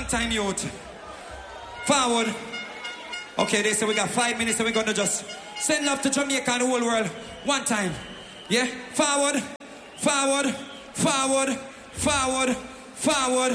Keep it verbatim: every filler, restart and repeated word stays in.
time youth. Forward. Okay, they say we got five minutes and we're gonna just send love to Jamaica and the whole world. One time. Yeah? Forward. Forward. Forward. Forward. Forward.